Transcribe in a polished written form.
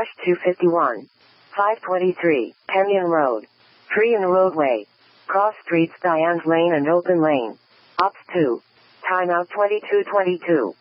Rush 251. 523, Kenyon Road. Free in roadway. Cross streets Diane's Lane and Open Lane. Ops 2. Timeout 2222.